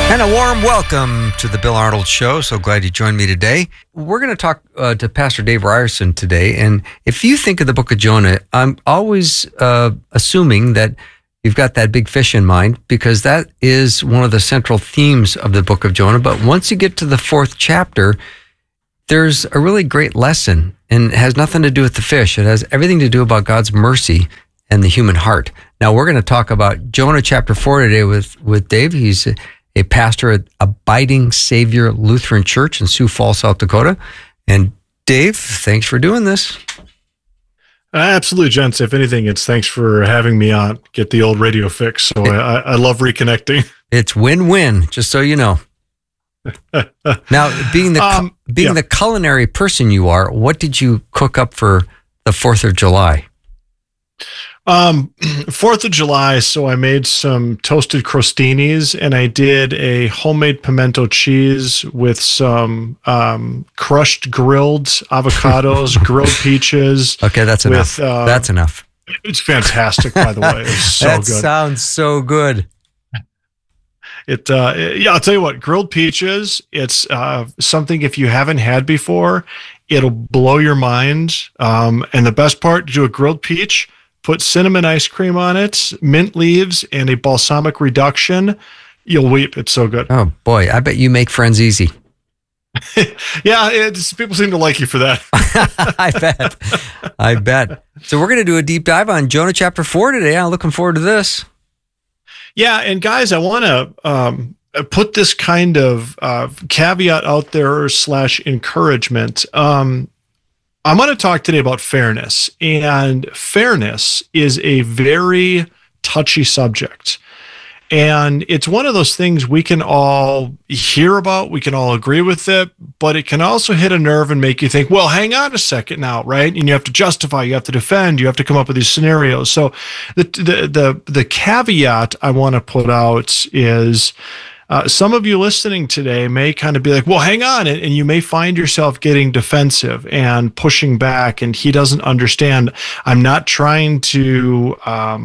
And a warm welcome to the Bill Arnold Show. So glad you joined me today. We're going to talk to Pastor Dave Ryerson today. And if you think of the book of Jonah, I'm always assuming that you've got that big fish in mind, because that is one of the central themes of the book of Jonah. But once you get to the fourth chapter, there's a really great lesson, and it has nothing to do with the fish. It has everything to do about God's mercy and the human heart. Now, we're going to talk about Jonah chapter 4 today with Dave. He's a pastor at Abiding Savior Lutheran Church in Sioux Falls, South Dakota. And Dave, thanks for doing this. Absolutely, gents. If anything, it's thanks for having me on. Get the old radio fix. So I love reconnecting. It's win-win, just so you know. Now, being the culinary person you are, what did you cook up for the 4th of July? 4th of July, so I made some toasted crostinis, and I did a homemade pimento cheese with some crushed grilled avocados, grilled peaches. Okay, that's enough. That's enough. It's fantastic, by the way. It's so that good. Sounds so good. I'll tell you what, grilled peaches, it's something if you haven't had before, it'll blow your mind. And the best part, do a grilled peach, put cinnamon ice cream on it, mint leaves, and a balsamic reduction. You'll weep. It's so good. Oh, boy. I bet you make friends easy. Yeah, people seem to like you for that. I bet. So we're going to do a deep dive on Jonah chapter 4 today. I'm looking forward to this. Yeah, and guys, I want to put this kind of caveat out there / encouragement. I'm going to talk today about fairness, and fairness is a very touchy subject. And it's one of those things we can all hear about, we can all agree with it, but it can also hit a nerve and make you think, well, hang on a second now, right? And you have to justify, you have to defend, you have to come up with these scenarios. So the caveat I want to put out is, some of you listening today may kind of be like, well, hang on. And you may find yourself getting defensive and pushing back, and he doesn't understand. I'm not trying to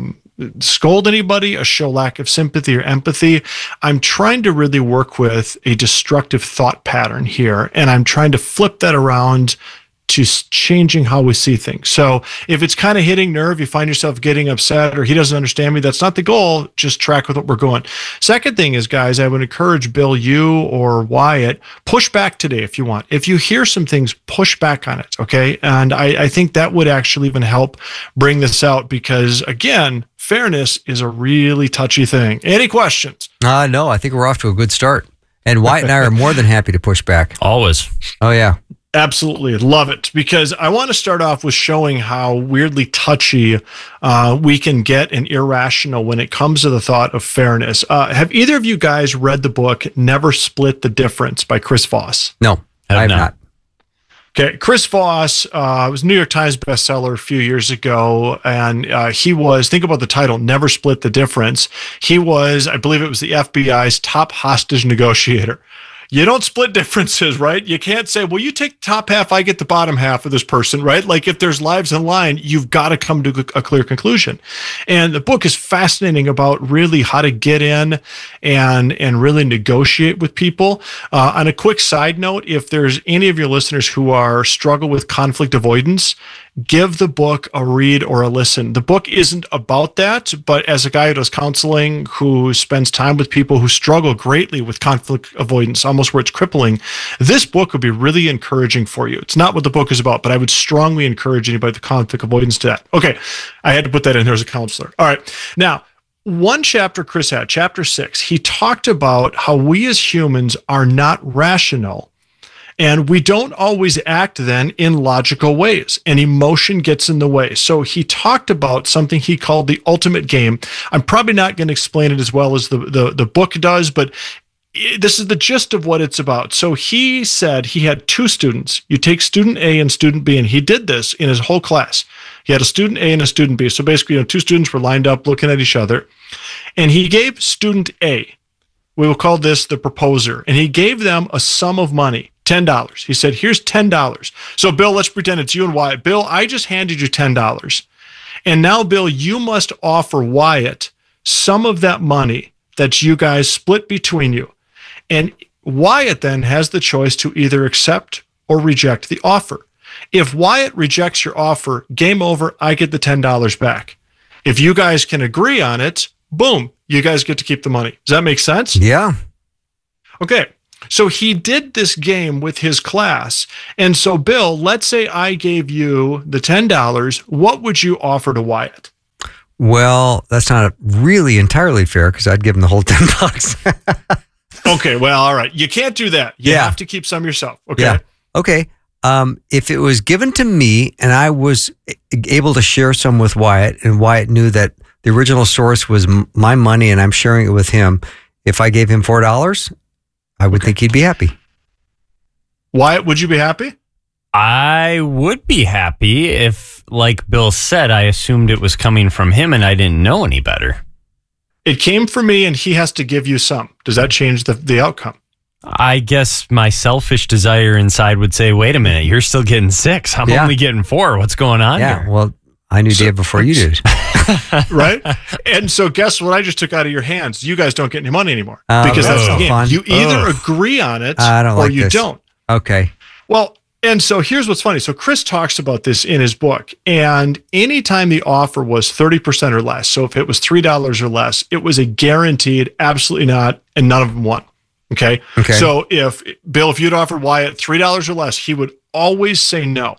scold anybody or show lack of sympathy or empathy. I'm trying to really work with a destructive thought pattern here, and I'm trying to flip that around to changing how we see things. So if it's kind of hitting nerve, you find yourself getting upset or he doesn't understand me, that's not the goal. Just track with what we're going. Second thing is, guys, I would encourage Bill, you or Wyatt, push back today if you want. If you hear some things, push back on it, okay? And I think that would actually even help bring this out because, again, fairness is a really touchy thing. Any questions? No, I think we're off to a good start. And Wyatt and I are more than happy to push back. Always. Oh, yeah. Absolutely. Love it. Because I want to start off with showing how weirdly touchy we can get and irrational when it comes to the thought of fairness. Have either of you guys read the book Never Split the Difference by Chris Voss? No, I have not. Okay, Chris Voss was a New York Times bestseller a few years ago, and he was, think about the title, Never Split the Difference. He was, I believe it was the FBI's top hostage negotiator. You don't split differences, right? You can't say, well, you take the top half, I get the bottom half of this person, right? Like if there's lives in line, you've got to come to a clear conclusion. And the book is fascinating about really how to get in and really negotiate with people. On a quick side note, if there's any of your listeners who struggle with conflict avoidance, give the book a read or a listen. The book isn't about that, but as a guy who does counseling, who spends time with people who struggle greatly with conflict avoidance, almost where it's crippling, this book would be really encouraging for you. It's not what the book is about, but I would strongly encourage anybody with conflict avoidance to that. Okay, I had to put that in there as a counselor. All right, now, one chapter Chris had, chapter 6, he talked about how we as humans are not rational. And we don't always act then in logical ways, and emotion gets in the way. So he talked about something he called the ultimate game. I'm probably not going to explain it as well as the book does, but this is the gist of what it's about. So he said he had two students. You take student A and student B, and he did this in his whole class. He had a student A and a student B. So basically, two students were lined up looking at each other, and he gave student A, we will call this the proposer, and he gave them a sum of money. $10. He said, here's $10. So, Bill, let's pretend it's you and Wyatt. Bill, I just handed you $10. And now, Bill, you must offer Wyatt some of that money that you guys split between you. And Wyatt then has the choice to either accept or reject the offer. If Wyatt rejects your offer, game over, I get the $10 back. If you guys can agree on it, boom, you guys get to keep the money. Does that make sense? Yeah. Okay. So he did this game with his class. And so, Bill, let's say I gave you the $10. What would you offer to Wyatt? Well, that's not really entirely fair because I'd give him the whole $10. Okay. Well, all right. You can't do that. You have to keep some yourself. Okay. Yeah. Okay. If it was given to me and I was able to share some with Wyatt, and Wyatt knew that the original source was my money and I'm sharing it with him, if I gave him $4, I would think he'd be happy. Wyatt, would you be happy? I would be happy if, like Bill said, I assumed it was coming from him and I didn't know any better. It came from me and he has to give you some. Does that change the outcome? I guess my selfish desire inside would say, wait a minute, you're still getting 6. I'm only getting 4. What's going on here? Well, I knew Dave before you did. Right? And so guess what I just took out of your hands? You guys don't get any money anymore because that's the game. Fun. You either agree on it or you don't. Okay. Well, and so here's what's funny. So Chris talks about this in his book, and anytime the offer was 30% or less, so if it was $3 or less, it was a guaranteed, absolutely not, and none of them won. Okay. So if you'd offered Wyatt $3 or less, he would always say no.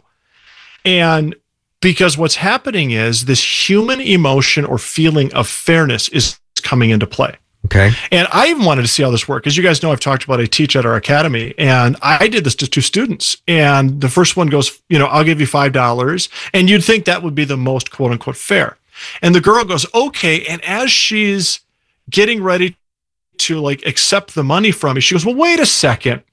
And because what's happening is this human emotion or feeling of fairness is coming into play. Okay. And I even wanted to see how this worked. As you guys know, I've talked about I teach at our academy, and I did this to 2 students. And the first one goes, I'll give you $5. And you'd think that would be the most quote unquote fair. And the girl goes, okay. And as she's getting ready to accept the money from me, she goes, well, wait a second.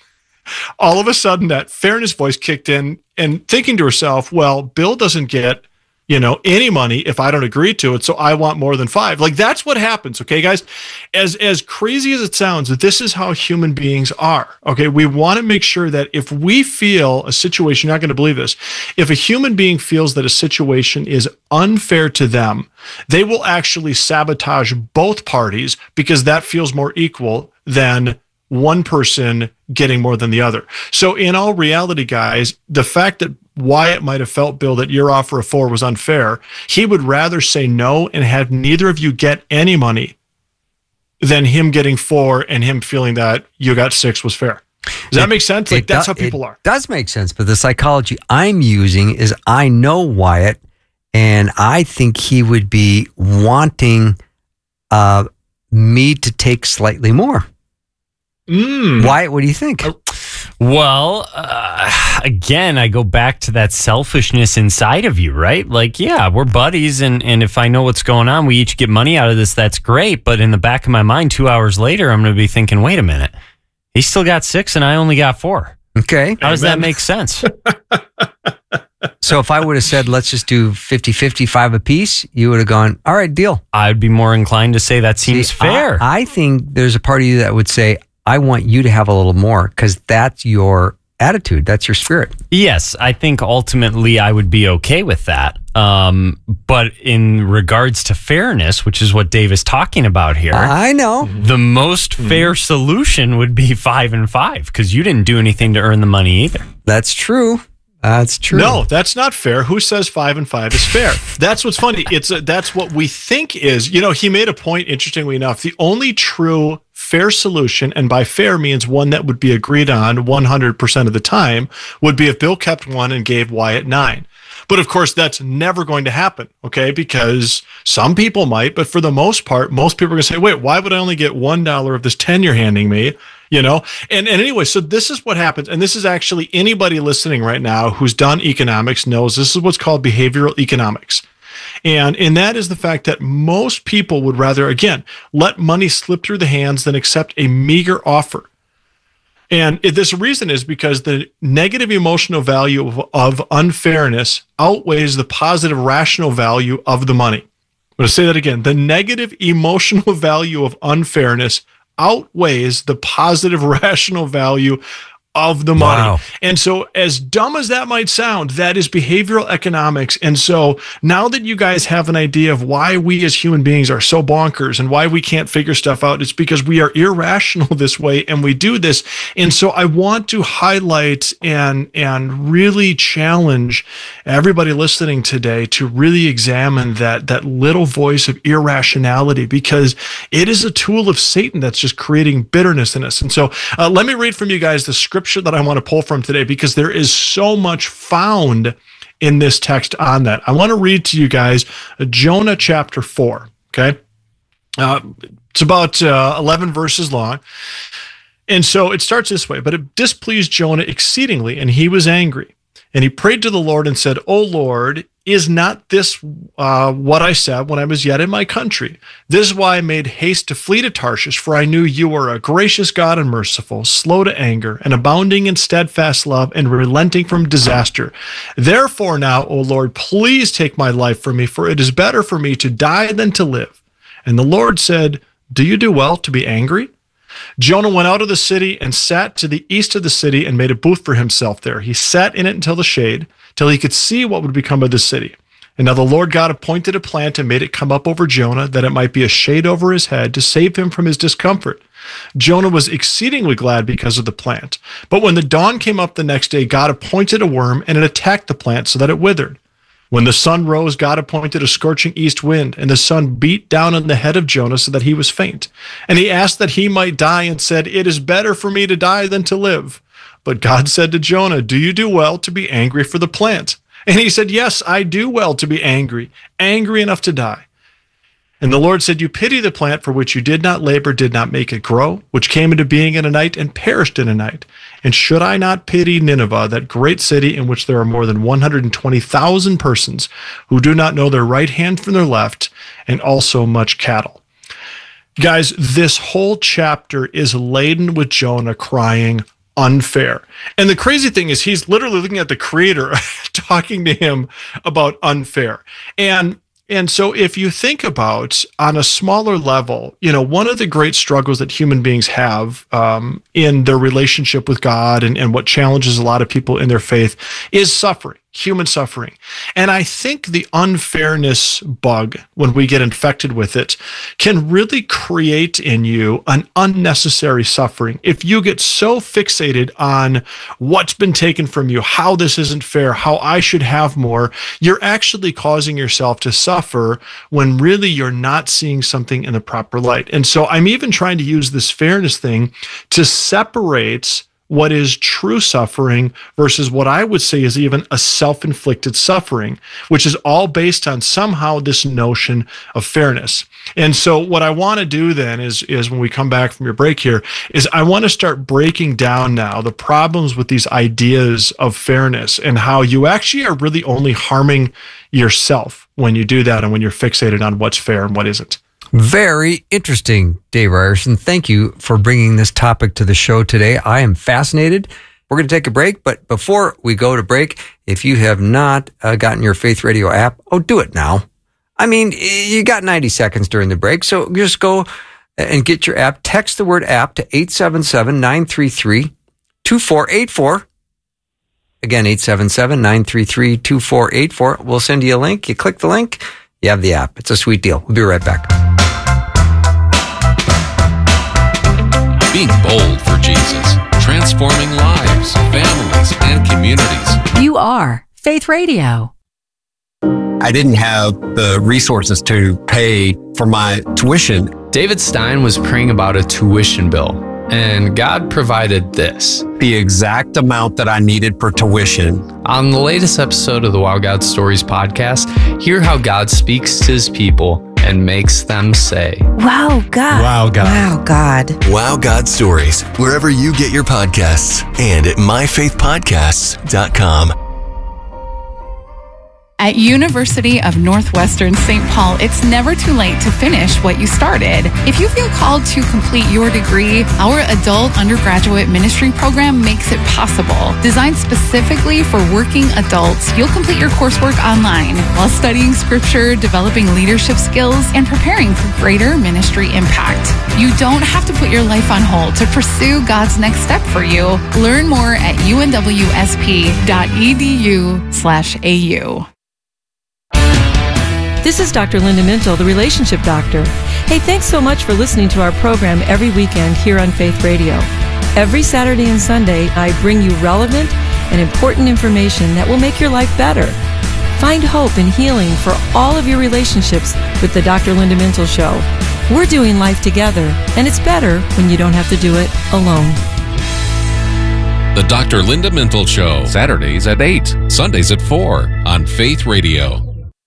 All of a sudden that fairness voice kicked in, and thinking to herself, well, Bill doesn't get, any money if I don't agree to it. So I want more than 5. That's what happens. Okay, guys, as crazy as it sounds, this is how human beings are. Okay. We want to make sure that if we feel a situation, you're not going to believe this. If a human being feels that a situation is unfair to them, they will actually sabotage both parties because that feels more equal than one person getting more than the other. So in all reality, guys, the fact that Wyatt might have felt, Bill, that your offer of 4 was unfair, he would rather say no and have neither of you get any money than him getting 4 and him feeling that you got 6 was fair. Does that make sense? That's how people are. It does make sense, but the psychology I'm using is I know Wyatt, and I think he would be wanting me to take slightly more. Wyatt, what do you think? Well, again, I go back to that selfishness inside of you, right? We're buddies, and if I know what's going on, we each get money out of this, that's great. But in the back of my mind, 2 hours later, I'm going to be thinking, wait a minute, he still got 6 and I only got 4. Okay. How does that make sense? So if I would have said, let's just do 50-50, 5 apiece, you would have gone, all right, deal. I'd be more inclined to say that seems fair. I think there's a part of you that would say, I want you to have a little more because that's your attitude. That's your spirit. Yes, I think ultimately I would be okay with that. But in regards to fairness, which is what Dave is talking about here, I know the most fair solution would be 5 and 5 because you didn't do anything to earn the money either. That's true. That's true. No, that's not fair. Who says 5 and 5 is fair? That's what's funny. That's what we think is. He made a point, interestingly enough, the only true fair solution, and by fair means one that would be agreed on 100% of the time, would be if Bill kept 1 and gave Wyatt 9. But of course, that's never going to happen, okay? Because some people might, but for the most part, most people are going to say, wait, why would I only get $1 of this 10 you're handing me? And anyway, so this is what happens. And this is actually anybody listening right now who's done economics knows this is what's called behavioral economics. And that is the fact that most people would rather, again, let money slip through the hands than accept a meager offer. And this reason is because the negative emotional value of unfairness outweighs the positive rational value of the money. I'm going to say that again. The negative emotional value of unfairness outweighs the positive rational value of the money. Wow. And so, as dumb as that might sound, that is behavioral economics. And so now that you guys have an idea of why we as human beings are so bonkers and why we can't figure stuff out, it's because we are irrational this way and we do this. And so I want to highlight and really challenge everybody listening today to really examine that little voice of irrationality, because it is a tool of Satan that's just creating bitterness in us. And so let me read from you guys the scripture that I want to pull from today, because there is so much found in this text on that. I want to read to you guys Jonah chapter 4. Okay. It's about 11 verses long. And so it starts this way: but it displeased Jonah exceedingly, and he was angry. And he prayed to the Lord and said, O Lord, is not this what I said when I was yet in my country? This is why I made haste to flee to Tarshish, for I knew you were a gracious God and merciful, slow to anger, and abounding in steadfast love, and relenting from disaster. Therefore now, O Lord, please take my life from me, for it is better for me to die than to live. And the Lord said, do you do well to be angry? Jonah went out of the city and sat to the east of the city and made a booth for himself there. He sat in it until the shade, till he could see what would become of the city. And now the Lord God appointed a plant and made it come up over Jonah, that it might be a shade over his head to save him from his discomfort. Jonah was exceedingly glad because of the plant. But when the dawn came up the next day, God appointed a worm, and it attacked the plant so that it withered. When the sun rose, God appointed a scorching east wind, and the sun beat down on the head of Jonah so that he was faint. And he asked that he might die, and said, it is better for me to die than to live. But God said to Jonah, do you do well to be angry for the plant? And he said, yes, I do well to be angry enough to die. And the Lord said, you pity the plant for which you did not labor, did not make it grow, which came into being in a night and perished in a night. And should I not pity Nineveh, that great city in which there are more than 120,000 persons who do not know their right hand from their left, and also much cattle? Guys, this whole chapter is laden with Jonah crying, unfair. And the crazy thing is, he's literally looking at the Creator talking to him about unfair. And so if you think about on a smaller level, one of the great struggles that human beings have in their relationship with God and what challenges a lot of people in their faith is suffering. Human suffering. And I think the unfairness bug, when we get infected with it, can really create in you an unnecessary suffering. If you get so fixated on what's been taken from you, how this isn't fair, how I should have more, you're actually causing yourself to suffer when really you're not seeing something in the proper light. And so I'm even trying to use this fairness thing to separate what is true suffering versus what I would say is even a self-inflicted suffering, which is all based on somehow this notion of fairness. And so what I want to do then is when we come back from your break here, is I want to start breaking down now the problems with these ideas of fairness and how you actually are really only harming yourself when you do that and when you're fixated on what's fair and what isn't. Very interesting, Dave Ryerson. Thank you for bringing this topic to the show today. I am fascinated. We're going to take a break, but before we go to break, if you have not gotten your Faith Radio app, do it now. I mean, you got 90 seconds during the break, so just go and get your app. Text the word app to 877-933-2484. Again, 877-933-2484. We'll send you a link. You click the link, you have the app. It's a sweet deal. We'll be right back. Being bold for Jesus, transforming lives, families, and communities. You are Faith Radio. I didn't have the resources to pay for my tuition. David Stein was praying about a tuition bill, and God provided this. The exact amount that I needed for tuition. On the latest episode of the Wow God Stories podcast, hear how God speaks to his people and makes them say, Wow, God. Wow, God. Wow, God. Wow God Stories, wherever you get your podcasts and at myfaithpodcasts.com. At University of Northwestern St. Paul, it's never too late to finish what you started. If you feel called to complete your degree, our adult undergraduate ministry program makes it possible. Designed specifically for working adults, you'll complete your coursework online while studying scripture, developing leadership skills, and preparing for greater ministry impact. You don't have to put your life on hold to pursue God's next step for you. Learn more at unwsp.edu/au. This is Dr. Linda Mintle, the Relationship Doctor. Hey, thanks so much for listening to our program every weekend here on Faith Radio. Every Saturday and Sunday, I bring you relevant and important information that will make your life better. Find hope and healing for all of your relationships with the Dr. Linda Mintle Show. We're doing life together, and it's better when you don't have to do it alone. The Dr. Linda Mintle Show, Saturdays at 8, Sundays at 4 on Faith Radio.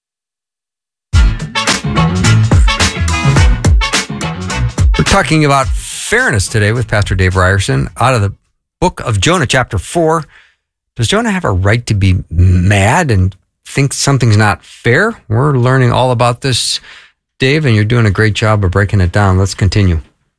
We're talking about fairness today with Pastor Dave Ryerson out of the book of Jonah, chapter 4. Does Jonah have a right to be mad and think something's not fair? We're learning all about this, Dave, and you're doing a great job of breaking it down. Let's continue.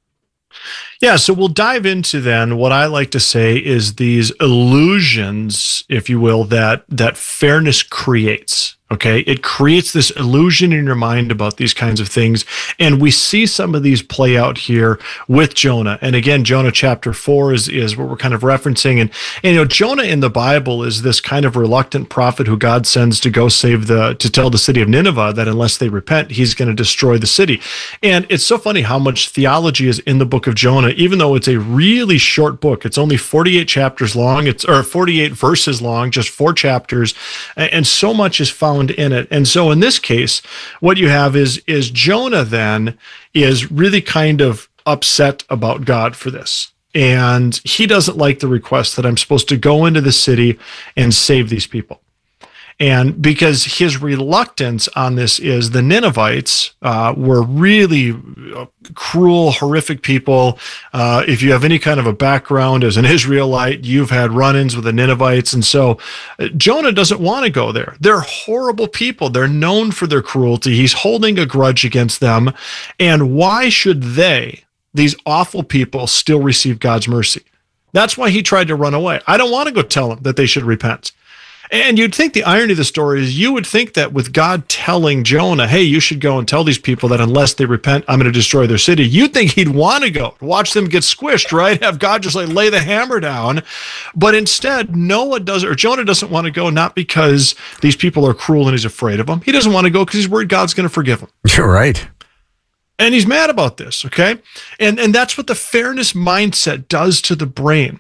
Yeah, so we'll dive into then what I like to say is these illusions, if you will, that fairness creates. Okay, it creates this illusion in your mind about these kinds of things. And we see some of these play out here with Jonah. And again, Jonah chapter 4 is what we're kind of referencing. And you know, Jonah in the Bible is this kind of reluctant prophet who God sends to go to tell the city of Nineveh that unless they repent, he's going to destroy the city. And it's so funny how much theology is in the book of Jonah, even though it's a really short book. It's only 48 chapters long, or 48 verses long, just 4 chapters. And so much is found in it. And so in this case, what you have is Jonah then is really kind of upset about God for this. And he doesn't like the request that I'm supposed to go into the city and save these people. And because his reluctance on this is the Ninevites were really cruel, horrific people. If you have any kind of a background as an Israelite, you've had run-ins with the Ninevites. And so Jonah doesn't want to go there. They're horrible people. They're known for their cruelty. He's holding a grudge against them. And why should these awful people, still receive God's mercy? That's why he tried to run away. I don't want to go tell them that they should repent. And you'd think the irony of the story is you would think that with God telling Jonah, hey, you should go and tell these people that unless they repent, I'm going to destroy their city. You'd think he'd want to go, watch them get squished, right? Have God just like lay the hammer down. But instead, Jonah doesn't want to go, not because these people are cruel and he's afraid of them. He doesn't want to go because he's worried God's going to forgive him. You're right. And he's mad about this, okay? And that's what the fairness mindset does to the brain.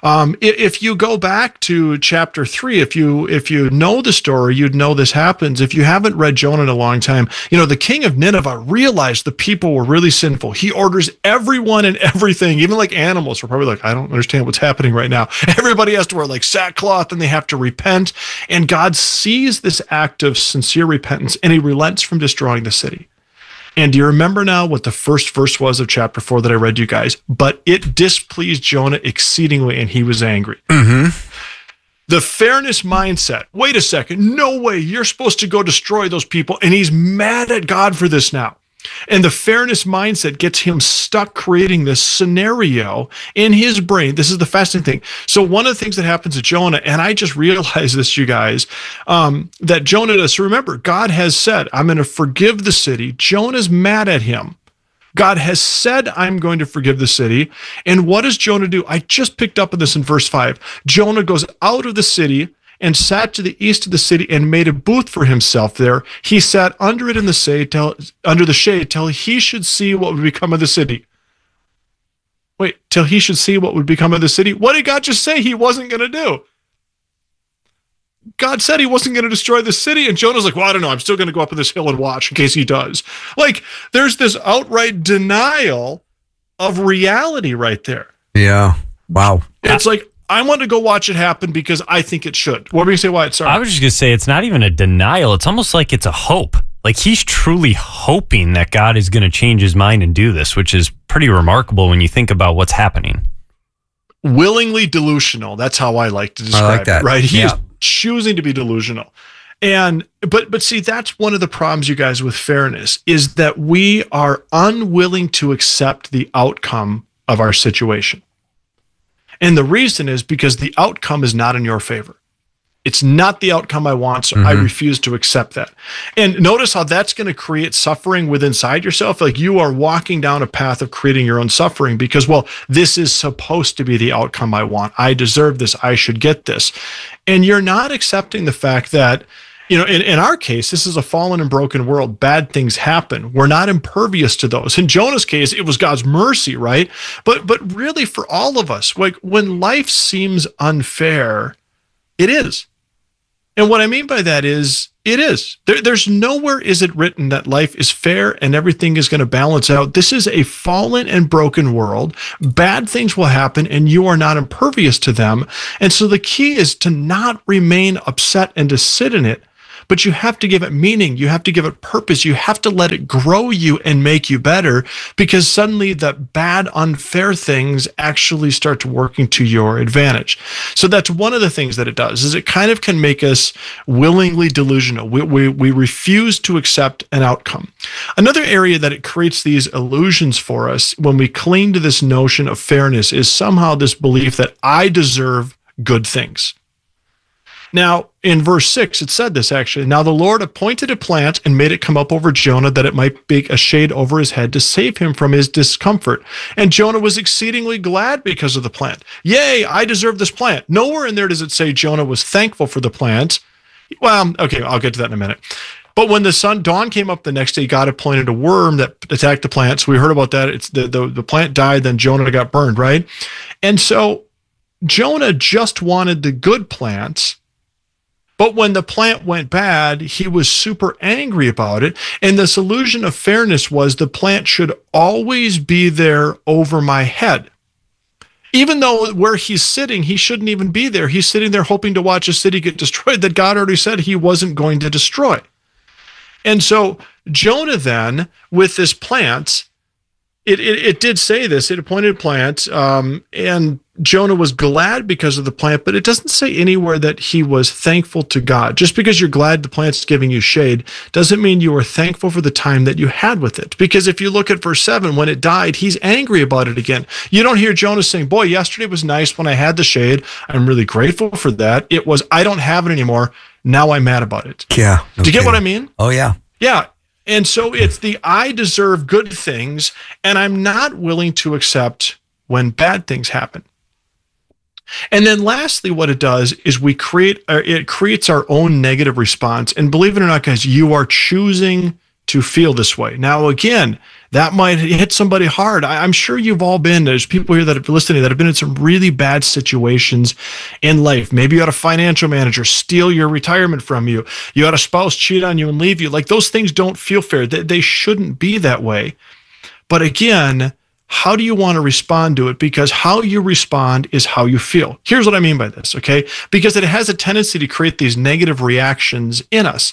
If you go back to chapter 3, if you know the story, you'd know this happens. If you haven't read Jonah in a long time, you know, the king of Nineveh realized the people were really sinful. He orders everyone and everything, even like animals, were probably like, I don't understand what's happening right now. Everybody has to wear like sackcloth and they have to repent. And God sees this act of sincere repentance and he relents from destroying the city. And do you remember now what the first verse was of chapter 4 that I read you guys? But it displeased Jonah exceedingly, and he was angry. Mm-hmm. The fairness mindset. Wait a second. No way. You're supposed to go destroy those people. And he's mad at God for this now. And the fairness mindset gets him stuck creating this scenario in his brain. This is the fascinating thing. So one of the things that happens to Jonah, and I just realized this, you guys, that Jonah does. So remember, God has said, I'm going to forgive the city. Jonah's mad at him. God has said, I'm going to forgive the city. And what does Jonah do? I just picked up on this in verse 5. Jonah goes out of the city and sat to the east of the city and made a booth for himself there. He sat under it in the shade till he should see what would become of the city. Wait, till he should see what would become of the city? What did God just say he wasn't going to do? God said he wasn't going to destroy the city, and Jonah's like, well, I don't know. I'm still going to go up on this hill and watch in case he does. Like, there's this outright denial of reality right there. Yeah. Wow. It's like, I want to go watch it happen because I think it should. What were you say, Wyatt? Sorry. I was just going to say, it's not even a denial. It's almost like it's a hope. Like he's truly hoping that God is going to change his mind and do this, which is pretty remarkable when you think about what's happening. Willingly delusional. That's how I like to describe it, right? He is choosing to be delusional. But see, that's one of the problems, you guys, with fairness, is that we are unwilling to accept the outcome of our situation. And the reason is because the outcome is not in your favor. It's not the outcome I want, so I refuse to accept that. And notice how that's going to create suffering within inside yourself. Like you are walking down a path of creating your own suffering because, well, this is supposed to be the outcome I want. I deserve this. I should get this. And you're not accepting the fact that, you know, in our case, this is a fallen and broken world. Bad things happen. We're not impervious to those. In Jonah's case, it was God's mercy, right? But really for all of us, like when life seems unfair, it is. And what I mean by that is, it is. There's nowhere is it written that life is fair and everything is going to balance out. This is a fallen and broken world. Bad things will happen and you are not impervious to them. And so the key is to not remain upset and to sit in it, but you have to give it meaning. You have to give it purpose. You have to let it grow you and make you better, because suddenly the bad, unfair things actually start working to your advantage. So that's one of the things that it does, is it kind of can make us willingly delusional. We refuse to accept an outcome. Another area that it creates these illusions for us when we cling to this notion of fairness is somehow this belief that I deserve good things. Now, in verse 6, it said this actually. Now the Lord appointed a plant and made it come up over Jonah, that it might make a shade over his head to save him from his discomfort. And Jonah was exceedingly glad because of the plant. Yay, I deserve this plant. Nowhere in there does it say Jonah was thankful for the plant. Well, okay, I'll get to that in a minute. But when the dawn came up the next day, God appointed a worm that attacked the plant. So we heard about that. It's the plant died, then Jonah got burned, right? And so Jonah just wanted the good plants. But when the plant went bad, he was super angry about it. And this illusion of fairness was the plant should always be there over my head. Even though where he's sitting, he shouldn't even be there. He's sitting there hoping to watch a city get destroyed that God already said he wasn't going to destroy. And so Jonah then, with this plant, it did say this, it appointed a plant, and Jonah was glad because of the plant, but it doesn't say anywhere that he was thankful to God. Just because you're glad the plant's giving you shade doesn't mean you are thankful for the time that you had with it. Because if you look at verse 7, when it died, he's angry about it again. You don't hear Jonah saying, boy, yesterday was nice when I had the shade. I'm really grateful for that. It was, I don't have it anymore. Now I'm mad about it. Yeah. Do you get what I mean? Oh, yeah. Yeah. And so it's the I deserve good things, and I'm not willing to accept when bad things happen. And then lastly, what it does is it creates our own negative response. And believe it or not, guys, you are choosing to feel this way. Now, again, that might hit somebody hard. I'm sure you've all been, there's people here that have listening that have been in some really bad situations in life. Maybe you had a financial manager steal your retirement from you. You had a spouse cheat on you and leave you. Like, those things don't feel fair. They shouldn't be that way. But again, how do you want to respond to it? Because how you respond is how you feel. Here's what I mean by this, okay? Because it has a tendency to create these negative reactions in us.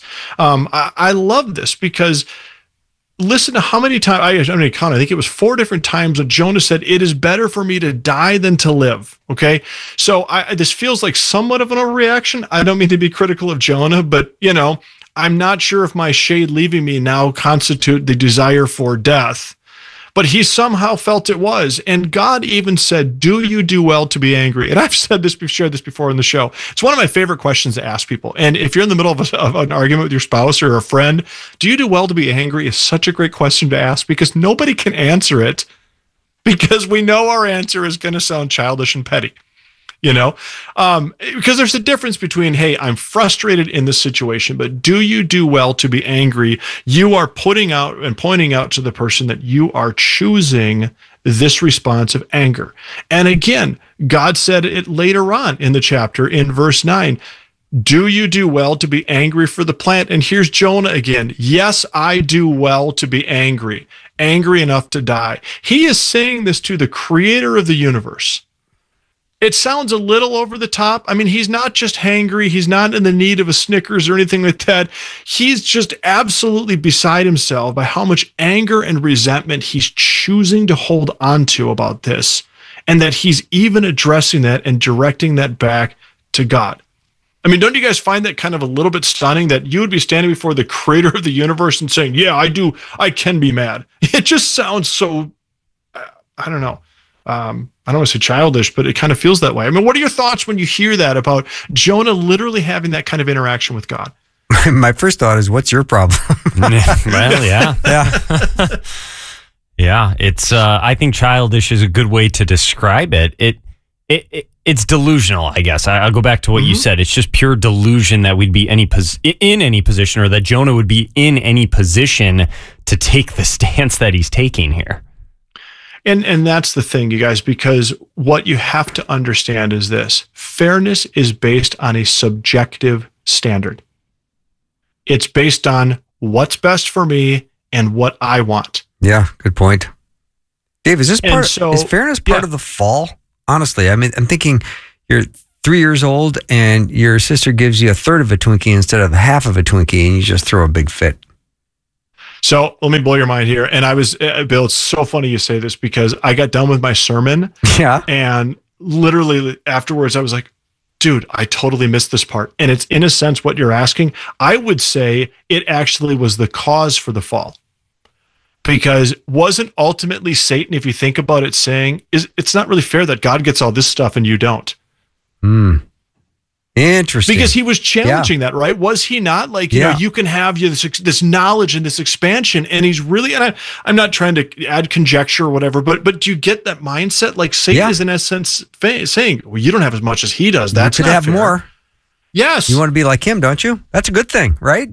I love this because listen to how many times, I think it was 4 different times that Jonah said, it is better for me to die than to live, okay? So this feels like somewhat of an overreaction. I don't mean to be critical of Jonah, but, you know, I'm not sure if my shade leaving me now constitute the desire for death. But he somehow felt it was. And God even said, do you do well to be angry? And I've shared this before in the show. It's one of my favorite questions to ask people. And if you're in the middle of an argument with your spouse or a friend, do you do well to be angry is such a great question to ask, because nobody can answer it, because we know our answer is going to sound childish and petty. You know, because there's a difference between, hey, I'm frustrated in this situation, but do you do well to be angry? You are putting out and pointing out to the person that you are choosing this response of anger. And again, God said it later on in the chapter in verse 9. Do you do well to be angry for the plant? And here's Jonah again. Yes, I do well to be angry enough to die. He is saying this to the creator of the universe. It sounds a little over the top. I mean, he's not just hangry. He's not in the need of a Snickers or anything like that. He's just absolutely beside himself by how much anger and resentment he's choosing to hold on to about this, and that he's even addressing that and directing that back to God. I mean, don't you guys find that kind of a little bit stunning that you would be standing before the creator of the universe and saying, yeah, I can be mad? It just sounds so, I don't know. I don't want to say childish, but it kind of feels that way. I mean, what are your thoughts when you hear that about Jonah literally having that kind of interaction with God? My first thought is, what's your problem? Well, yeah. Yeah. Yeah, it's. I think childish is a good way to describe it. It's delusional, I guess. I'll go back to what you said. It's just pure delusion that we'd be in any position, or that Jonah would be in any position to take the stance that he's taking here. And that's the thing, you guys, because what you have to understand is this: fairness is based on a subjective standard. It's based on what's best for me and what I want. Yeah, good point. Dave, is fairness part yeah. of the fall? Honestly, I mean, I'm thinking you're 3 years old and your sister gives you a third of a Twinkie instead of half of a Twinkie, and you just throw a big fit. So let me blow your mind here. And I was, Bill, it's so funny you say this, because I got done with my sermon. Yeah. And literally afterwards, I was like, dude, I totally missed this part. And it's, in a sense, what you're asking. I would say it actually was the cause for the fall. Because wasn't ultimately Satan, if you think about it, saying, it's not really fair that God gets all this stuff and you don't. Interesting. Because he was challenging that, right? Was he not? Like, you know, you can have this knowledge and this expansion, and he's really, and I'm not trying to add conjecture or whatever, but do you get that mindset? Like Satan is in essence saying, well, you don't have as much as he does. That's you could not have fair. more. Yes. You want to be like him, don't you? That's a good thing, right?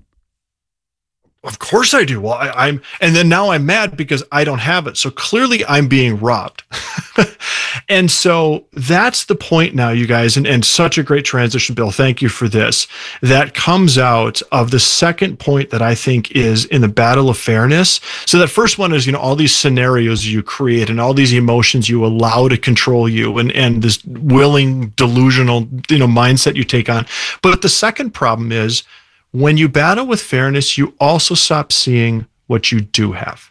Of course I do. Well, I'm, and then now I'm mad because I don't have it. So clearly I'm being robbed. And so that's the point now, you guys, and such a great transition, Bill. Thank you for this. That comes out of the second point that I think is in the battle of fairness. So that first one is, you know, all these scenarios you create and all these emotions you allow to control you, and this willing, delusional, you know, mindset you take on. But the second problem is, when you battle with fairness, you also stop seeing what you do have.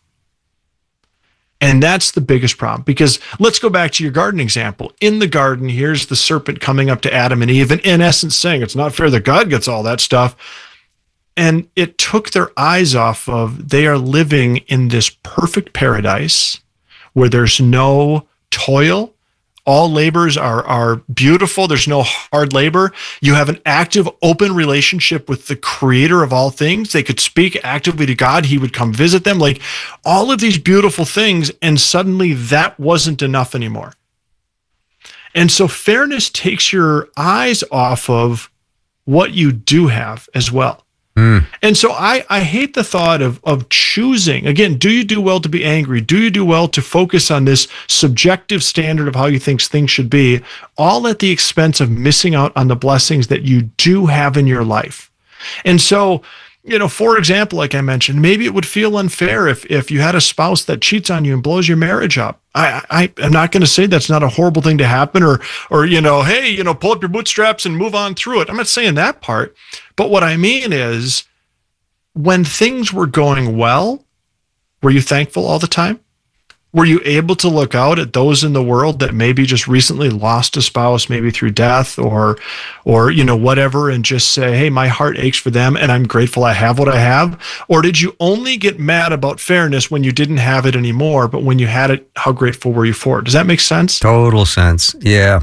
And that's the biggest problem, because let's go back to your garden example. In the garden, here's the serpent coming up to Adam and Eve, and in essence saying, it's not fair that God gets all that stuff. And it took their eyes off of, they are living in this perfect paradise where there's no toil. All labors are beautiful. There's no hard labor. You have an active, open relationship with the creator of all things. They could speak actively to God. He would come visit them. Like all of these beautiful things. And suddenly that wasn't enough anymore. And so fairness takes your eyes off of what you do have as well. And so I hate the thought of choosing. Again, do you do well to be angry? Do you do well to focus on this subjective standard of how you think things should be, all at the expense of missing out on the blessings that you do have in your life? And so, you know, for example, like I mentioned, maybe it would feel unfair if you had a spouse that cheats on you and blows your marriage up. I'm not going to say that's not a horrible thing to happen, or you know, hey, you know, pull up your bootstraps and move on through it. I'm not saying that part. But what I mean is, when things were going well, were you thankful all the time? Were you able to look out at those in the world that maybe just recently lost a spouse, maybe through death or you know, whatever, and just say, hey, my heart aches for them and I'm grateful I have what I have? Or did you only get mad about fairness when you didn't have it anymore, but when you had it, how grateful were you for it? Does that make sense? Total sense. Yeah.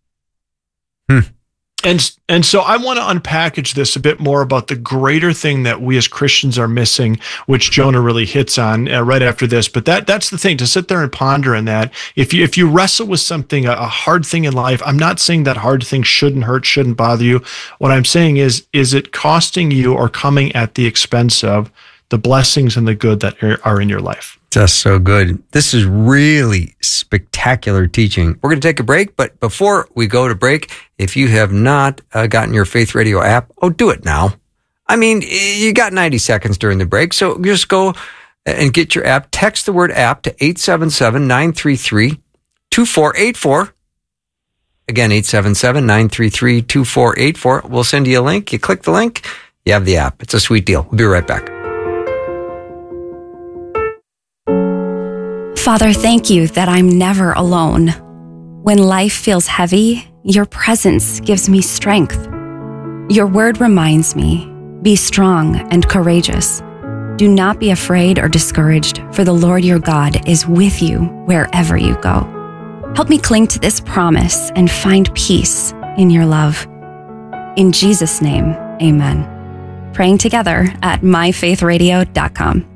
And so I want to unpackage this a bit more about the greater thing that we as Christians are missing, which Jonah really hits on right after this. But that's the thing, to sit there and ponder on that. If you wrestle with something, a hard thing in life, I'm not saying that hard thing shouldn't hurt, shouldn't bother you. What I'm saying is it costing you or coming at the expense of the blessings and the good that are in your life? Just so good. This is really spectacular teaching. We're going to take a break, but before we go to break, if you have not gotten your Faith Radio app, do it now. I mean, you got 90 seconds during the break, so just go and get your app. Text the word app to 877-933-2484. Again, 877-933-2484. We'll send you a link. You click the link, you have the app. It's a sweet deal. We'll be right back. Father, thank you that I'm never alone. When life feels heavy, your presence gives me strength. Your word reminds me, be strong and courageous. Do not be afraid or discouraged, for the Lord your God is with you wherever you go. Help me cling to this promise and find peace in your love. In Jesus' name, amen. Praying together at myfaithradio.com.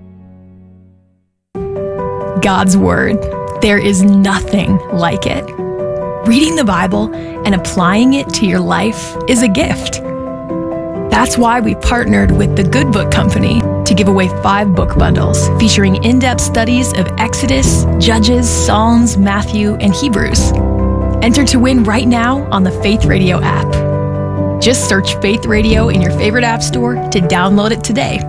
God's Word. There is nothing like it. Reading the Bible and applying it to your life is a gift. That's why we partnered with the Good Book Company to give away 5 book bundles featuring in-depth studies of Exodus, Judges, Psalms, Matthew, and Hebrews. Enter to win right now on the Faith Radio app. Just search Faith Radio in your favorite app store to download it today.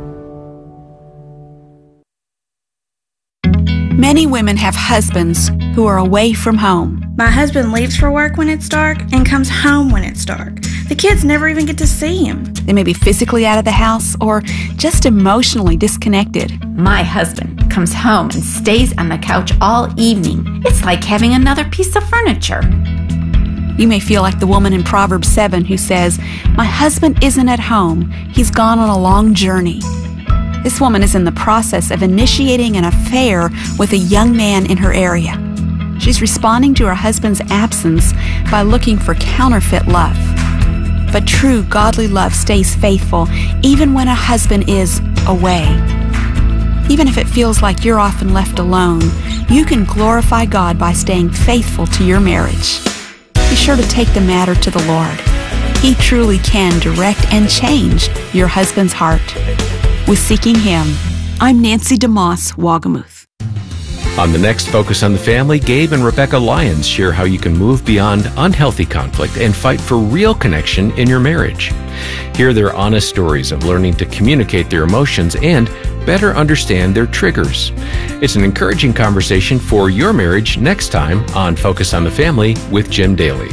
Many women have husbands who are away from home. My husband leaves for work when it's dark and comes home when it's dark. The kids never even get to see him. They may be physically out of the house or just emotionally disconnected. My husband comes home and stays on the couch all evening. It's like having another piece of furniture. You may feel like the woman in Proverbs 7 who says, "My husband isn't at home. He's gone on a long journey." This woman is in the process of initiating an affair with a young man in her area. She's responding to her husband's absence by looking for counterfeit love. But true godly love stays faithful even when a husband is away. Even if it feels like you're often left alone, you can glorify God by staying faithful to your marriage. Be sure to take the matter to the Lord. He truly can direct and change your husband's heart. With Seeking Him, I'm Nancy DeMoss, Wagamuth. On the next Focus on the Family, Gabe and Rebecca Lyons share how you can move beyond unhealthy conflict and fight for real connection in your marriage. Hear their honest stories of learning to communicate their emotions and better understand their triggers. It's an encouraging conversation for your marriage next time on Focus on the Family with Jim Daly.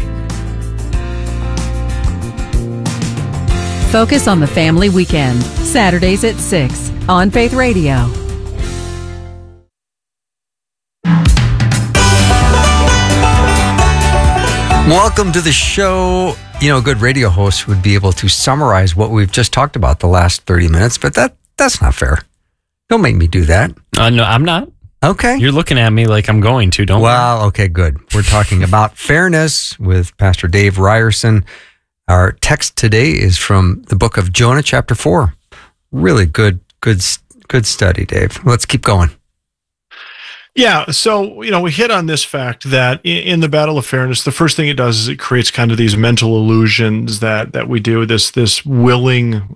Focus on the Family Weekend, Saturdays at 6 on Faith Radio. Welcome to the show. You know, a good radio host would be able to summarize what we've just talked about the last 30 minutes, but that's not fair. Don't make me do that. No, I'm not. Okay. You're looking at me like I'm going to, don't Well, okay, good. We're talking about fairness with Pastor Dave Ryerson. Our text today is from the book of Jonah, chapter 4. Really good study, Dave. Let's keep going. Yeah, so, we hit on this fact that in the battle of fairness, the first thing it does is it creates kind of these mental illusions that we do, this willing,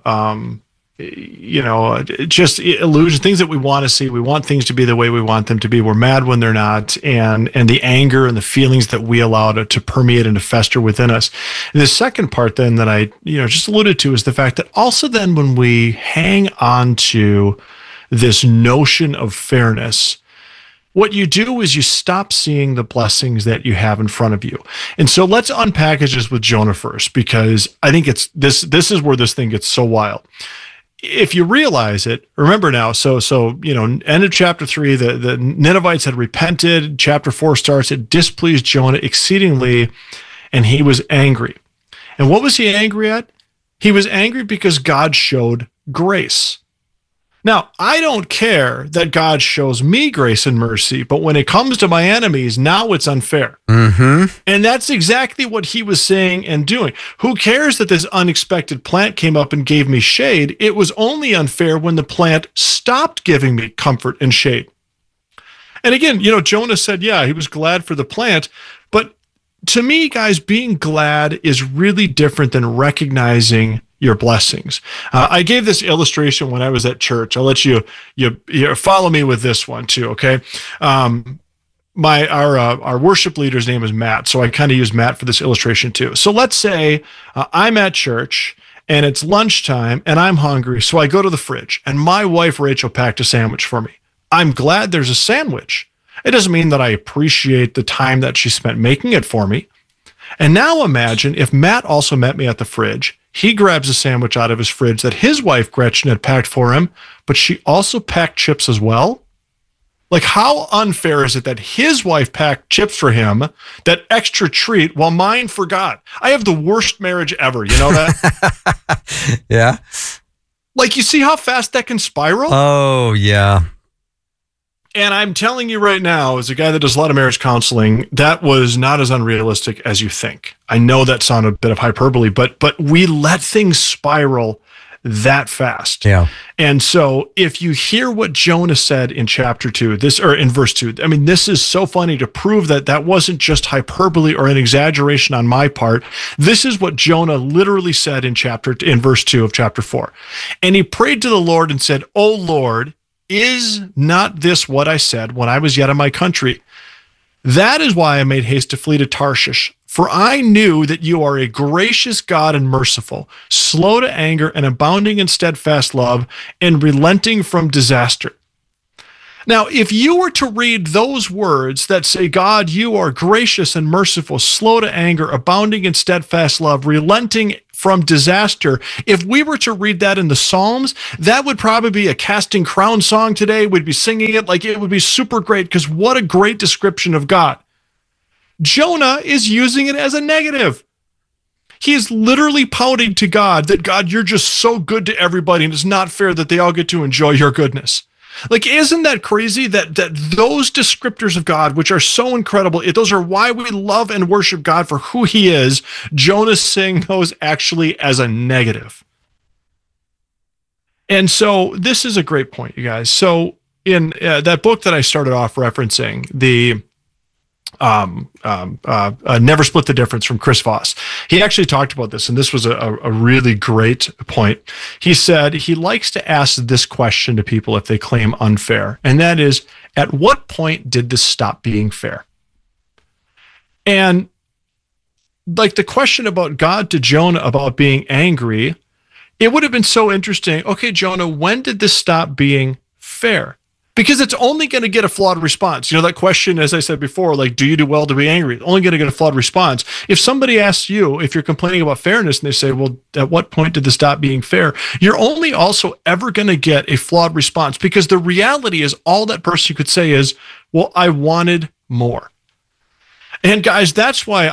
just illusion, things that we want to see. We want things to be the way we want them to be. We're mad when they're not, and the anger and the feelings that we allow to permeate and to fester within us. And the second part then that I, just alluded to is the fact that also then when we hang on to this notion of fairness, what you do is you stop seeing the blessings that you have in front of you. And so let's unpackage this with Jonah first, because I think it's this is where this thing gets so wild. If you realize it, remember now, so end of chapter 3, the Ninevites had repented. Chapter 4 starts, it displeased Jonah exceedingly, and he was angry. And what was he angry at? He was angry because God showed grace. Now, I don't care that God shows me grace and mercy, but when it comes to my enemies, now it's unfair. Mm-hmm. And that's exactly what he was saying and doing. Who cares that this unexpected plant came up and gave me shade? It was only unfair when the plant stopped giving me comfort and shade. And again, Jonah said, yeah, he was glad for the plant, but to me, guys, being glad is really different than recognizing your blessings. I gave this illustration when I was at church. I'll let you follow me with this one too, okay? Our worship leader's name is Matt, so I kind of use Matt for this illustration too. So let's say I'm at church and it's lunchtime and I'm hungry, so I go to the fridge and my wife Rachel packed a sandwich for me. I'm glad there's a sandwich. It doesn't mean that I appreciate the time that she spent making it for me. And now imagine if Matt also met me at the fridge. He grabs a sandwich out of his fridge that his wife Gretchen had packed for him, but she also packed chips as well. Like, how unfair is it that his wife packed chips for him, that extra treat, while mine forgot? I have the worst marriage ever. You know that? Yeah. Like, you see how fast that can spiral? Oh, yeah. And I'm telling you right now, as a guy that does a lot of marriage counseling, that was not as unrealistic as you think. I know that sounded a bit of hyperbole, but we let things spiral that fast. Yeah. And so if you hear what Jonah said in chapter 2, in verse 2, I mean, this is so funny to prove that wasn't just hyperbole or an exaggeration on my part. This is what Jonah literally said in verse 2 of chapter 4. And he prayed to the Lord and said, "O Lord, is not this what I said when I was yet in my country? That is why I made haste to flee to Tarshish. For I knew that you are a gracious God and merciful, slow to anger and abounding in steadfast love, and relenting from disaster." Now, if you were to read those words that say, God, you are gracious and merciful, slow to anger, abounding in steadfast love, relenting from disaster, if we were to read that in the Psalms, that would probably be a Casting Crown song today. We'd be singing it like it would be super great, because what a great description of God. Jonah is using it as a negative. He is literally pouting to God that, God, you're just so good to everybody, and it's not fair that they all get to enjoy your goodness. Like, isn't that crazy that those descriptors of God, which are so incredible, those are why we love and worship God for who he is, Jonah's saying those actually as a negative. And so this is a great point, you guys. So in that book that I started off referencing, the Never Split the Difference from Chris Voss, he actually talked about this, and this was a really great point. He said he likes to ask this question to people if they claim unfair, and that is, at what point did this stop being fair? And like the question about God to Jonah about being angry, it would have been so interesting. Okay, Jonah, when did this stop being fair? Because it's only going to get a flawed response. You know, that question, as I said before, like, do you do well to be angry? It's only going to get a flawed response. If somebody asks you, if you're complaining about fairness, and they say, well, at what point did this stop being fair? You're only also ever going to get a flawed response, because the reality is all that person could say is, well, I wanted more. And guys, that's why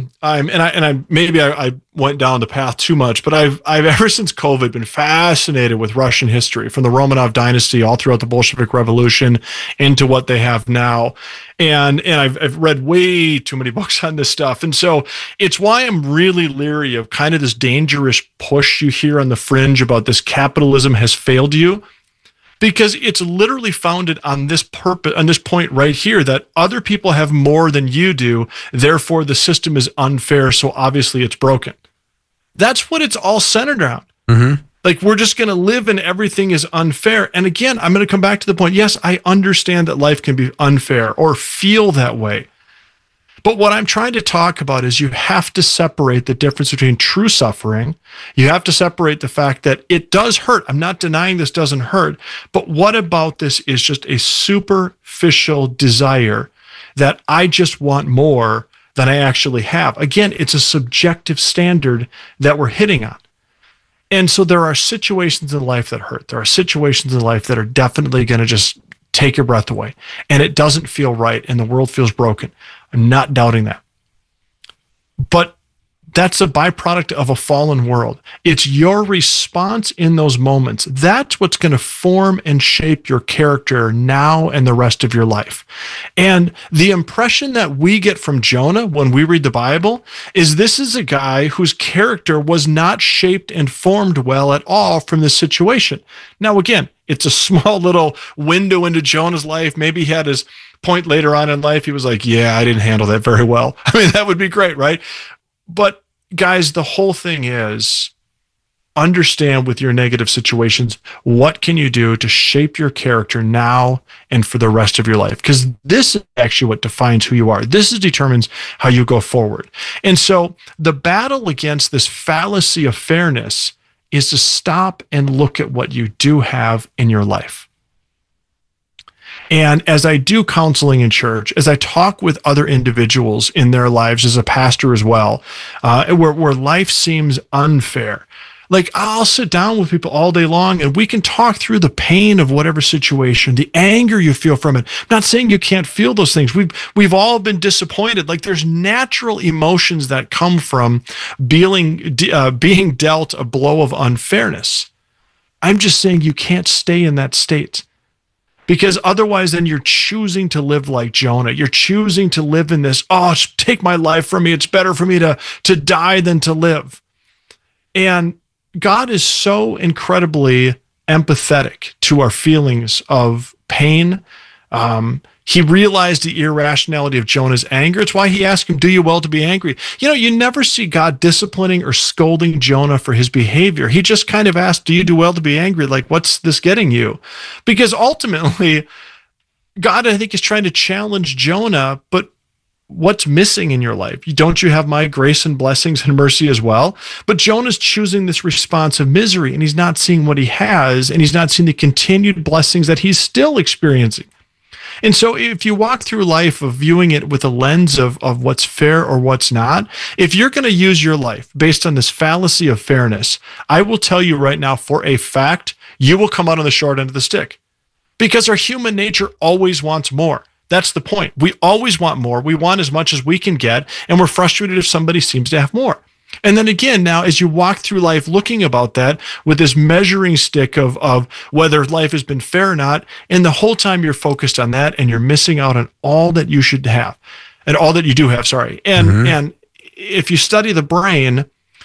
I went down the path too much, but I've ever since COVID been fascinated with Russian history, from the Romanov dynasty all throughout the Bolshevik Revolution into what they have now. And I've read way too many books on this stuff. And so it's why I'm really leery of kind of this dangerous push you hear on the fringe about this capitalism has failed you. Because it's literally founded on this purpose, on this point right here, that other people have more than you do, therefore the system is unfair, so obviously it's broken. That's what it's all centered around. Mm-hmm. Like, we're just going to live and everything is unfair. And again, I'm going to come back to the point. Yes, I understand that life can be unfair or feel that way. But what I'm trying to talk about is you have to separate the difference between true suffering. You have to separate the fact that it does hurt. I'm not denying this doesn't hurt. But what about this is just a superficial desire that I just want more than I actually have? Again, it's a subjective standard that we're hitting on. And so there are situations in life that hurt. There are situations in life that are definitely going to just take your breath away. And it doesn't feel right. And the world feels broken. I'm not doubting that. But that's a byproduct of a fallen world. It's your response in those moments. That's what's going to form and shape your character now and the rest of your life. And the impression that we get from Jonah when we read the Bible is this is a guy whose character was not shaped and formed well at all from this situation. Now, again, it's a small little window into Jonah's life. Maybe he had his point later on in life. He was like, yeah, I didn't handle that very well. I mean, that would be great, right? But guys, the whole thing is understand with your negative situations, what can you do to shape your character now and for the rest of your life? Because this is actually what defines who you are. This determines how you go forward. And so the battle against this fallacy of fairness is to stop and look at what you do have in your life. And as I do counseling in church, as I talk with other individuals in their lives as a pastor as well, where life seems unfair, Like, I'll sit down with people all day long and we can talk through the pain of whatever situation, the anger you feel from it. I'm not saying you can't feel those things. We've all been disappointed. Like, there's natural emotions that come from being dealt a blow of unfairness. I'm just saying you can't stay in that state, because otherwise then you're choosing to live like Jonah. You're choosing to live in this, take my life from me. It's better for me to die than to live. And God is so incredibly empathetic to our feelings of pain. He realized the irrationality of Jonah's anger. It's why he asked him, do you well to be angry? You never see God disciplining or scolding Jonah for his behavior. He just kind of asked, do you do well to be angry? Like, what's this getting you? Because ultimately, God, I think, is trying to challenge Jonah, but what's missing in your life? Don't you have my grace and blessings and mercy as well? But Jonah's choosing this response of misery, and he's not seeing what he has, and he's not seeing the continued blessings that he's still experiencing. And so if you walk through life of viewing it with a lens of what's fair or what's not, if you're going to use your life based on this fallacy of fairness, I will tell you right now for a fact, you will come out on the short end of the stick, because our human nature always wants more. That's the point. We always want more. We want as much as we can get, and we're frustrated if somebody seems to have more. And then again, now, as you walk through life looking about that with this measuring stick of whether life has been fair or not, and the whole time you're focused on that, and you're missing out on all that you should have, and all that you do have, sorry. And if you study the brain,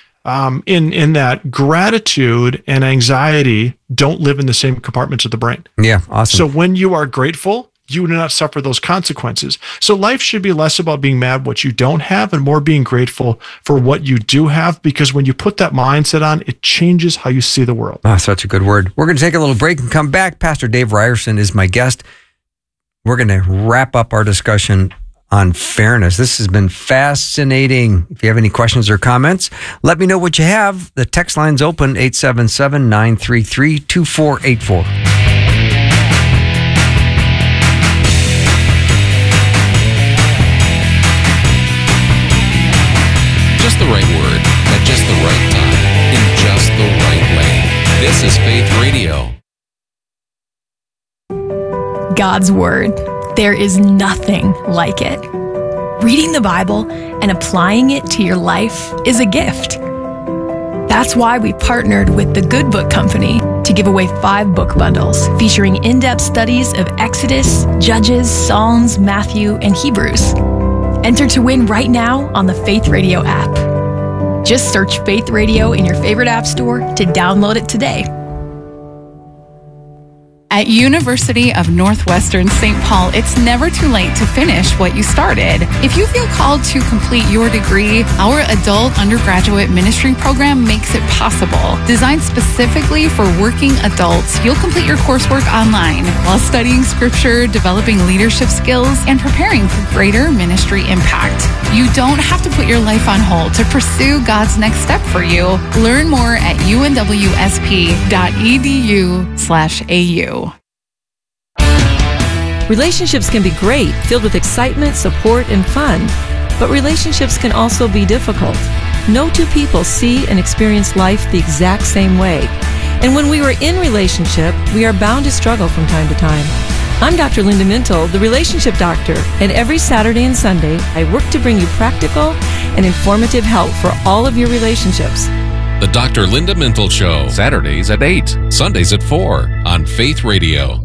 in that, gratitude and anxiety don't live in the same compartments of the brain. Yeah, awesome. So when you are grateful, you do not suffer those consequences. So life should be less about being mad what you don't have and more being grateful for what you do have, because when you put that mindset on, it changes how you see the world. Oh, such a good word. We're going to take a little break and come back. Pastor Dave Ryerson is my guest. We're going to wrap up our discussion on fairness. This has been fascinating. If you have any questions or comments, let me know what you have. The text line's open, 877-933-2484. Just the right word at just the right time in just the right way. This is Faith Radio. God's Word. There is nothing like it. Reading the Bible and applying it to your life is a gift. That's why we partnered with the Good Book Company to give away 5 book bundles featuring in-depth studies of Exodus, Judges, Psalms, Matthew, and Hebrews. Enter to win right now on the Faith Radio app. Just search Faith Radio in your favorite app store to download it today. At University of Northwestern St. Paul, it's never too late to finish what you started. If you feel called to complete your degree, our adult undergraduate ministry program makes it possible. Designed specifically for working adults, you'll complete your coursework online while studying scripture, developing leadership skills, and preparing for greater ministry impact. You don't have to put your life on hold to pursue God's next step for you. Learn more at unwsp.edu/au. Relationships can be great, filled with excitement, support, and fun. But relationships can also be difficult. No two people see and experience life the exact same way. And when we are in relationship, we are bound to struggle from time to time. I'm Dr. Linda Mintle, the relationship doctor, and every Saturday and Sunday, I work to bring you practical and informative help for all of your relationships. The Dr. Linda Mintle Show, Saturdays at 8, Sundays at 4 on Faith Radio.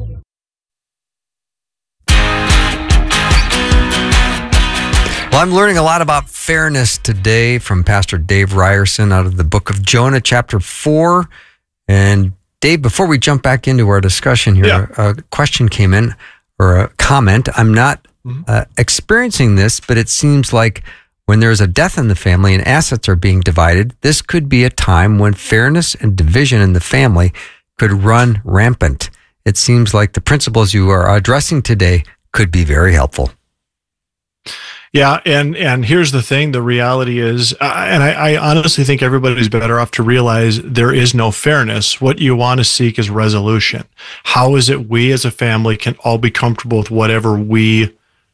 Well, I'm learning a lot about fairness today from Pastor Dave Ryerson out of the book of Jonah, chapter 4. And Dave, before we jump back into our discussion here, a question came in, or a comment. I'm not experiencing this, but it seems like when there's a death in the family and assets are being divided, this could be a time when fairness and division in the family could run rampant. It seems like the principles you are addressing today could be very helpful. Yeah, and here's the thing, the reality is, and I honestly think everybody's better off to realize there is no fairness. What you want to seek is resolution. How is it we as a family can all be comfortable with whatever we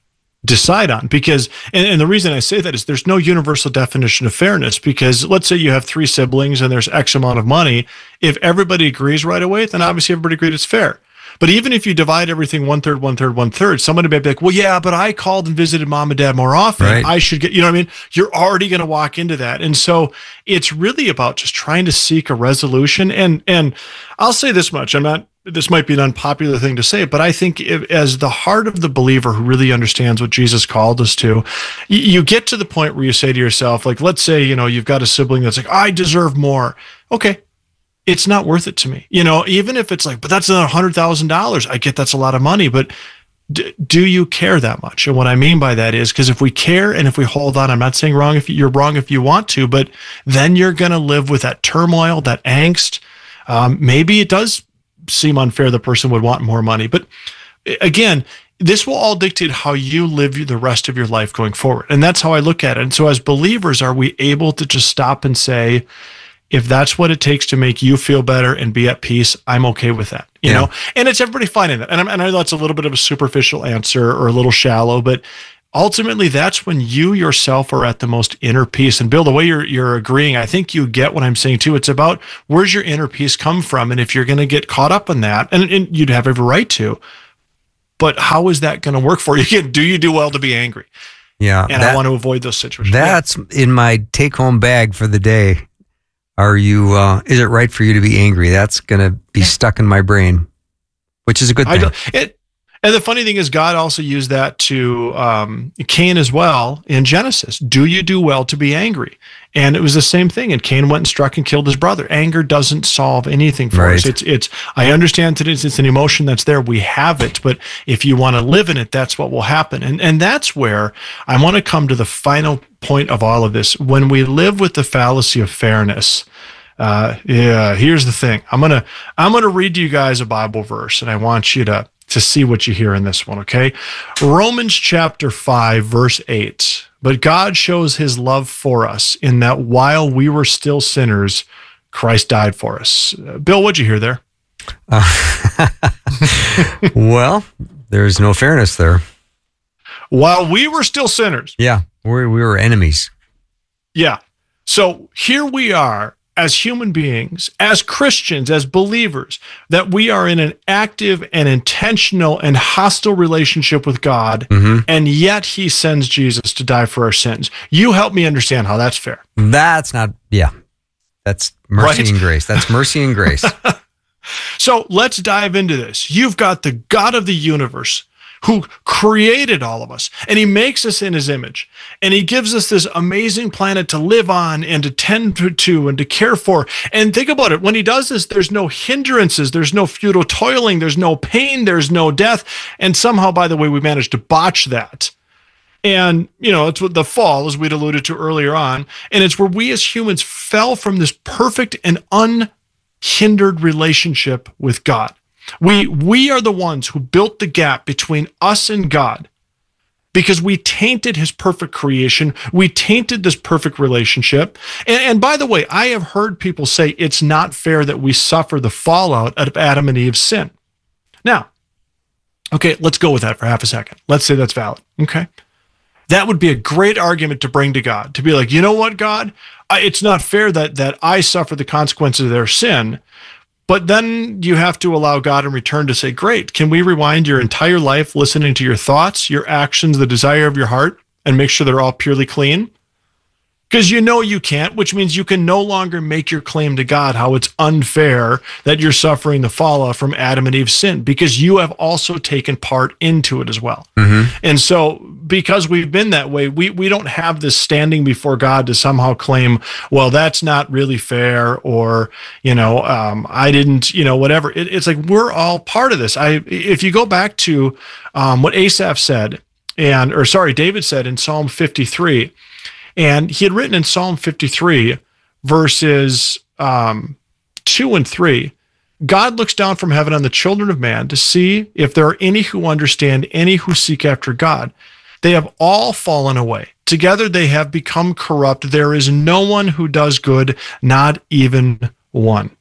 decide on. Because, and the reason I say that is there's no universal definition of fairness, because let's say you have 3 siblings and there's X amount of money. If everybody agrees right away, then obviously everybody agreed it's fair. But even if you divide everything 1/3, 1/3, 1/3, somebody may be like, well, yeah, but I called and visited mom and dad more often. Right. I should get, you know what I mean? You're already going to walk into that. And so it's really about just trying to seek a resolution. And I'll say this much, this might be an unpopular thing to say, but I think as the heart of the believer who really understands what Jesus called us to, you get to the point where you say to yourself, like, let's say, you've got a sibling that's like, I deserve more. Okay. It's not worth it to me. Even if it's like, but that's another $100,000. I get that's a lot of money, but do you care that much? And what I mean by that is, because if we care and if we hold on, I'm not saying you're wrong if you want to, but then you're going to live with that turmoil, that angst. Maybe it does seem unfair the person would want more money, but again, this will all dictate how you live the rest of your life going forward. And that's how I look at it. And so as believers, are we able to just stop and say, if that's what it takes to make you feel better and be at peace, I'm okay with that, you know? And it's everybody finding that. And I know that's a little bit of a superficial answer or a little shallow, but ultimately that's when you yourself are at the most inner peace. And Bill, the way you're agreeing, I think you get what I'm saying too. It's about where's your inner peace come from? And if you're going to get caught up in that, and you'd have every right to, but how is that going to work for you? Again, do you do well to be angry? Yeah. And I want to avoid those situations. That's in my take-home bag for the day. Is it right for you to be angry? That's going to be stuck in my brain, which is a good thing. And the funny thing is, God also used that to Cain as well in Genesis. Do you do well to be angry? And it was the same thing. And Cain went and struck and killed his brother. Anger doesn't solve anything for us. I understand that it's an emotion that's there. We have it. But if you want to live in it, that's what will happen. And that's where I want to come to the final point of all of this. When we live with the fallacy of fairness, here's the thing. I'm gonna read you guys a Bible verse, and I want you to see what you hear in this one, okay? Romans chapter 5, verse 8. But God shows his love for us in that while we were still sinners, Christ died for us. Bill, what'd you hear there? Well, there's no fairness there. While we were still sinners. Yeah, we were enemies. Yeah. So here we are as human beings, as Christians, as believers, that we are in an active and intentional and hostile relationship with God, and yet he sends Jesus to die for our sins. You help me understand how that's fair. That's not, that's mercy and grace. That's mercy and grace. So let's dive into this. You've got the God of the universe who created all of us, and he makes us in his image, and he gives us this amazing planet to live on and to tend to and to care for. And think about it, when he does this, there's no hindrances, there's no futile toiling, there's no pain, there's no death. And somehow, by the way, we managed to botch that. And, it's what the fall, as we'd alluded to earlier on, and it's where we as humans fell from this perfect and unhindered relationship with God. We are the ones who built the gap between us and God because we tainted his perfect creation. We tainted this perfect relationship. And by the way, I have heard people say it's not fair that we suffer the fallout of Adam and Eve's sin. Now, okay, let's go with that for half a second. Let's say that's valid. Okay. That would be a great argument to bring to God, to be like, you know what, God? It's not fair that I suffer the consequences of their sin. But then you have to allow God in return to say, great, can we rewind your entire life listening to your thoughts, your actions, the desire of your heart, and make sure they're all purely clean? Because you can't, which means you can no longer make your claim to God how it's unfair that you're suffering the fallout from Adam and Eve's sin, because you have also taken part into it as well. And so because we've been that way, we don't have this standing before God to somehow claim, well, that's not really fair, or, I didn't, whatever. It's like we're all part of this. If you go back to what David said in Psalm 53, and he had written in Psalm 53, verses 2 and 3, God looks down from heaven on the children of man to see if there are any who understand, any who seek after God. They have all fallen away. Together they have become corrupt. There is no one who does good, not even one.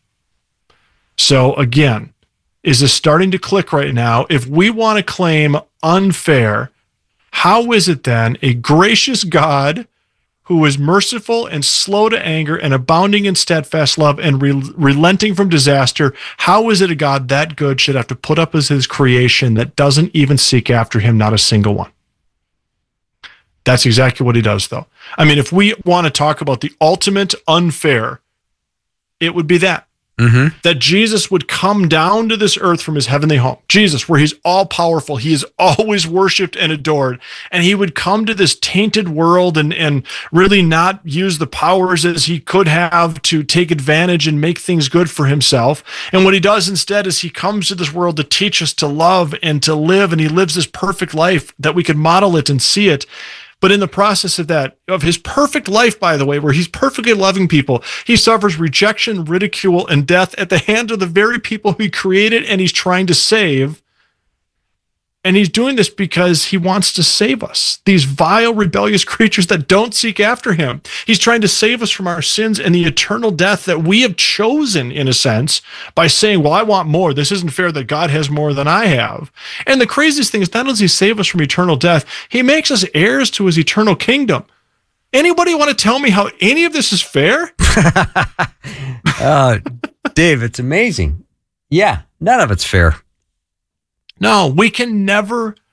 So again, is this starting to click right now? If we want to claim unfair, how is it then a gracious God who is merciful and slow to anger and abounding in steadfast love and relenting from disaster, how is it a God that good should have to put up with his creation that doesn't even seek after him, not a single one? That's exactly what he does, though. I mean, if we want to talk about the ultimate unfair, it would be that. Mm-hmm. That Jesus would come down to this earth from his heavenly home. Jesus, where he's all powerful, he is always worshiped and adored. And he would come to this tainted world and really not use the powers as he could have to take advantage and make things good for himself. And what he does instead is he comes to this world to teach us to love and to live. And he lives this perfect life that we could model it and see it. But in the process of that, of his perfect life, by the way, where he's perfectly loving people, he suffers rejection, ridicule, and death at the hands of the very people he created and he's trying to save. And he's doing this because he wants to save us, these vile, rebellious creatures that don't seek after him. He's trying to save us from our sins and the eternal death that we have chosen, in a sense, by saying, well, I want more. This isn't fair that God has more than I have. And the craziest thing is not only does he save us from eternal death, he makes us heirs to his eternal kingdom. Anybody want to tell me how any of this is fair? Dave, it's amazing. Yeah, none of it's fair. No, we can never